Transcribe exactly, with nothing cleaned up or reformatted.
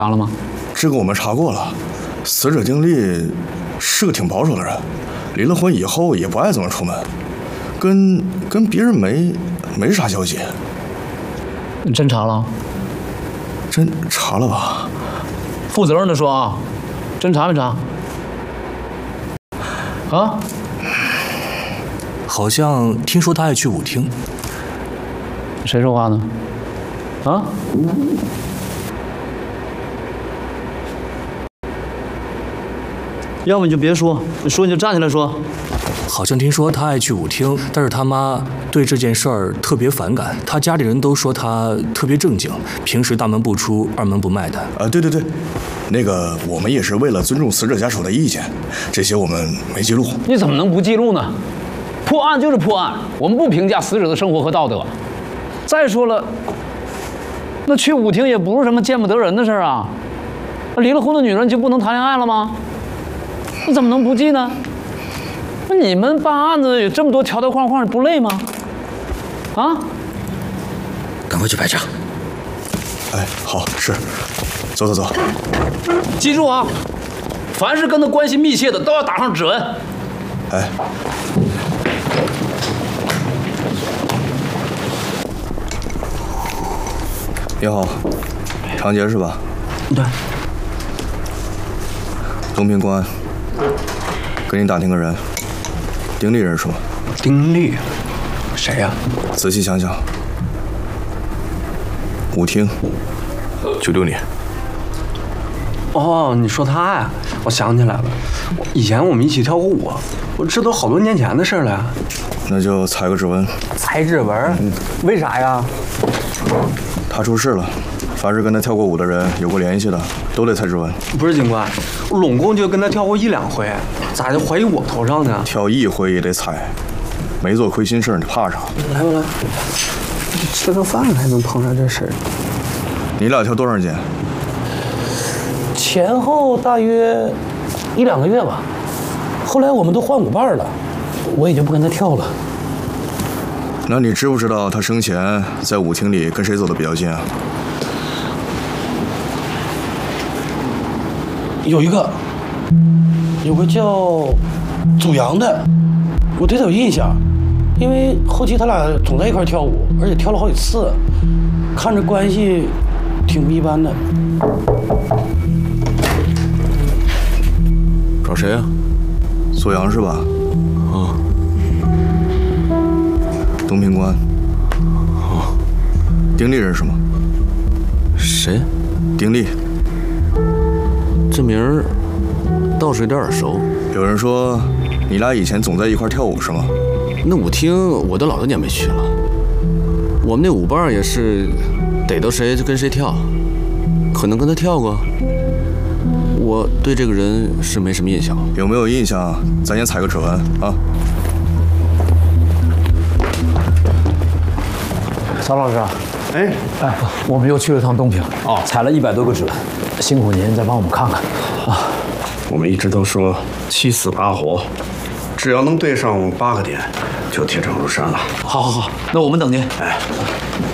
查了吗？ 这个我们查过了，死者丁力是个挺保守的人，离了婚以后也不爱怎么出门，跟跟别人没没啥交集。 你真查了？ 真查了吧？ 负责任的说啊，真查没查？啊？ 好像听说他爱去舞厅。 谁说话呢？啊？要么你就别说，你说你就站起来说。 好像听说他爱去舞厅，但是他妈对这件事儿特别反感。他家里人都说他特别正经，平时大门不出二门不迈的。 啊，对对对，那个我们也是为了尊重死者家属的意见，这些我们没记录。 你怎么能不记录呢？破案就是破案，我们不评价死者的生活和道德。再说了，那去舞厅也不是什么见不得人的事儿啊。离了婚的女人就不能谈恋爱了吗？你怎么能不记呢？那你们办案子有这么多条条框框，不累吗？啊？ 赶快去排查。 哎，好，是，走走走。 记住啊，凡是跟他关系密切的都要打上指纹。 哎。你好，长杰是吧？ 对。 东平公安，给你打听个人，丁力认识吗？ 丁力，谁呀？ 仔细想想，舞厅，九六年。 哦，你说他呀？我想起来了，以前我们一起跳过舞，我这都好多年前的事了呀。 那就采个指纹。 采指纹？嗯，为啥呀？ 他出事了，凡是跟他跳过舞的人有过联系的，都得采指纹。 不是警官，我拢共就跟他跳过一两回，咋就怀疑我头上呢？ 跳一回也得采，没做亏心事，你怕啥？ 来吧来，吃个饭还能碰上这事儿？ 你俩跳多长时间？ 前后大约一两个月吧。后来我们都换舞伴了，我也就不跟他跳了。 那你知不知道他生前在舞厅里跟谁走的比较近啊？ 有一个，有个叫祖阳的，我对他有印象，因为后期他俩总在一块跳舞，而且跳了好几次，看着关系挺不一般的。 找谁啊？祖阳是吧？ 啊。 东平公安。 哦。 丁力认识吗？ 谁？ 丁力。 这名儿倒是有点耳熟。 有人说你俩以前总在一块跳舞是吗？ 那舞厅我都老多年没去了。我们那舞伴也是逮到谁就跟谁跳，可能跟他跳过。我对这个人是没什么印象。 有没有印象？咱先采个指纹啊。 曹老师， 哎哎，我们又去了趟东平，哦，采了一百多个指纹，辛苦您再帮我们看看啊。 我们一直都说七死八活，只要能对上八个点，就铁证如山了。 好好好，那我们等您。 哎。